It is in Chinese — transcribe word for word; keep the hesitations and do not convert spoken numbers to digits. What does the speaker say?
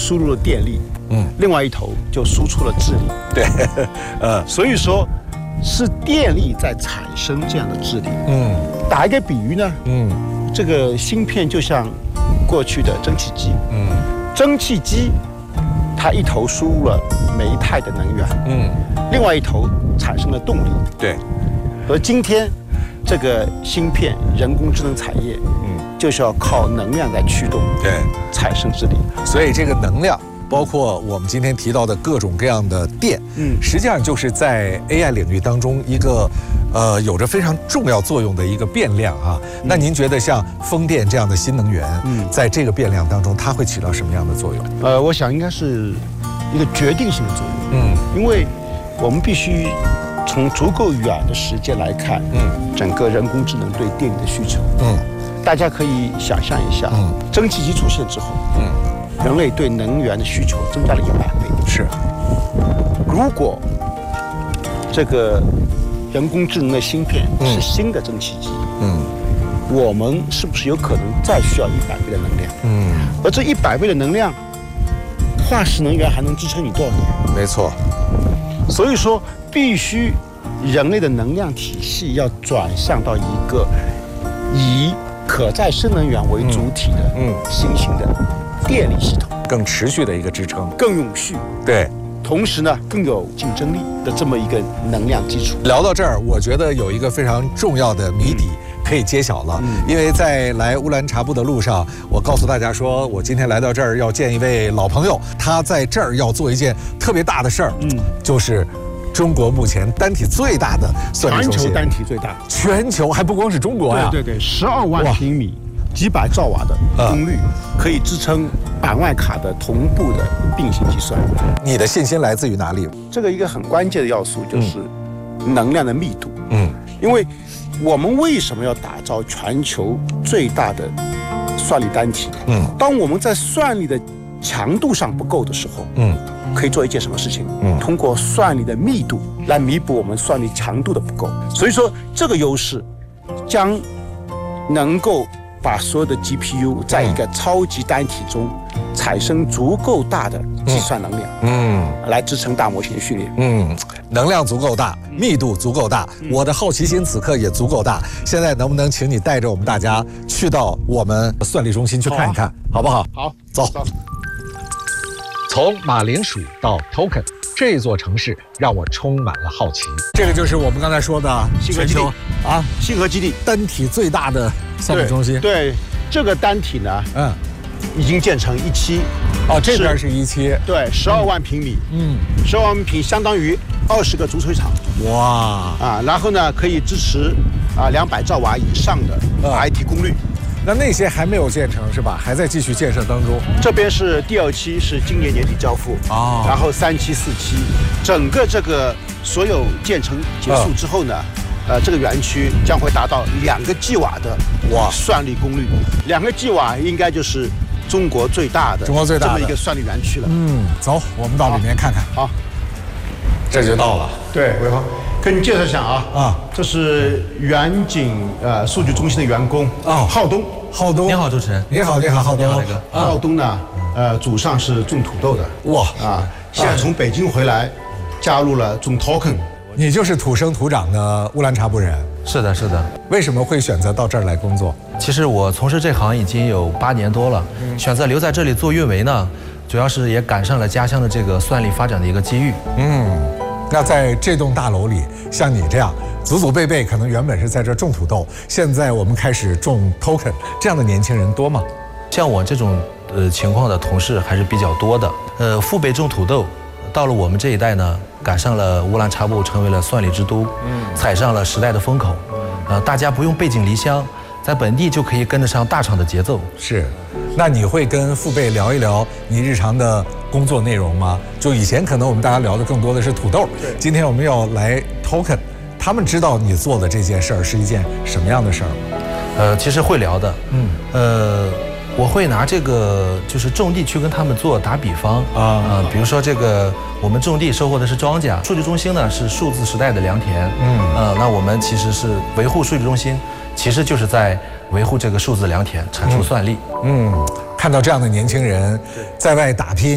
输入了电力，嗯，另外一头就输出了智力。 对，呃， 所以说是电力在产生这样的智力。 嗯， 打一个比喻呢，嗯，这个芯片就像过去的蒸汽机，嗯，蒸汽机它一头输入了煤炭的能源，嗯，另外一头产生了动力。 对， 而今天这个芯片人工智能产业，嗯，就是要靠能量来驱动， 对， 产生智力。 所以这个能量，包括我们今天提到的各种各样的电，嗯，实际上就是在 A I 领域当中一个，呃，有着非常重要作用的一个变量啊。嗯、那您觉得像风电这样的新能源，嗯，在这个变量当中，它会起到什么样的作用？ 呃，我想应该是一个决定性的作用，嗯，因为我们必须从足够远的时间来看，嗯，整个人工智能对电力的需求，嗯，大家可以想象一下，嗯，蒸汽机出现之后，嗯。人类对能源的需求增加了一百倍。 是， 如果这个人工智能的芯片是新的蒸汽机，嗯，我们是不是有可能再需要一百倍的能量？嗯，而这一百倍的能量，化石能源还能支撑你多少年？ 没错。 所以说，必须人类的能量体系要转向到一个以可再生能源为主体的，嗯，新型的电力系统， 更持续的一个支撑， 更永续， 对， 同时呢更有竞争力的这么一个能量基础。 聊到这儿，我觉得有一个非常重要的谜底可以揭晓了，嗯、因为在来乌兰察布的路上，我告诉大家说，我今天来到这儿要见一位老朋友，他在这儿要做一件特别大的事儿，嗯，就是中国目前单体最大的算力中心， 全球单体最大， 全球还不光是中国呀， 对对对，十二万平米。几百兆瓦的功率可以支撑百万卡的同步的并行计算。 你的信心来自于哪里？ 这个一个很关键的要素就是能量的密度。嗯，因为我们为什么要打造全球最大的算力单体？嗯，当我们在算力的强度上不够的时候，嗯，可以做一件什么事情？嗯，通过算力的密度来弥补我们算力强度的不够。所以说，这个优势将能够把所有的 G P U 在一个超级单体中产生足够大的计算能量，嗯，来支撑大模型的训练， 嗯，能量足够大，密度足够大，嗯、我的好奇心此刻也足够大。现在能不能请你带着我们大家去到我们算力中心去看一看，好,、啊、好不好？ 好， 走。走从马铃薯到 Token， 这座城市让我充满了好奇。这个就是我们刚才说的全球啊，星河基地单体最大的算力中心。 对，对这个单体呢，嗯，已经建成一期。 哦，这边是一期。 对，十二万平米。嗯，十二万平米相当于二十个足球场。 哇！ 啊，然后呢，可以支持啊两百兆瓦以上的 I T 功率。 那那些还没有建成是吧？还在继续建设当中。 这边是第二期，是今年年底交付啊，然后三期、四期，整个这个所有建成结束之后呢，嗯、呃，这个园区将会达到两个 G 瓦的哇算力功率，两个 G 瓦应该就是中国最大的中国最大的这么一个算力园区了。 嗯，走，我们到里面看看。 好，好这就到了。 对，伟豪。跟你介绍一下啊，啊，这是远景呃数据中心的员工啊，浩东， 浩东， 你好，主持人， 你好，你好，浩东， 那个浩东呢，呃，祖上是种土豆的，哇啊，现在从北京回来，加入了种 Token， 你就是土生土长的乌兰察布人， 是的，是的， 为什么会选择到这儿来工作？ 其实我从事这行已经有八年多了，嗯、选择留在这里做运维呢，主要是也赶上了家乡的这个算力发展的一个机遇，嗯。 那在这栋大楼里，像你这样祖祖辈辈可能原本是在这种土豆，现在我们开始种 Token， 这样的年轻人多吗？ 像我这种呃情况的同事还是比较多的。呃，父辈种土豆，到了我们这一代呢，赶上了乌兰察布成为了算力之都，嗯，踩上了时代的风口，呃，大家不用背井离乡，在本地就可以跟得上大厂的节奏。 是，那你会跟父辈聊一聊你日常的工作内容吗？就以前可能我们大家聊的更多的是土豆，今天我们要来 Token， 他们知道你做的这件事儿是一件什么样的事儿吗？ 呃，其实会聊的，嗯，呃，我会拿这个就是种地去跟他们做打比方啊，呃，比如说这个我们种地收获的是庄稼，数据中心呢是数字时代的良田，嗯，呃，那我们其实是维护数据中心，其实就是在维护这个数字良田，产出算力， 嗯，嗯看到这样的年轻人在外打拼。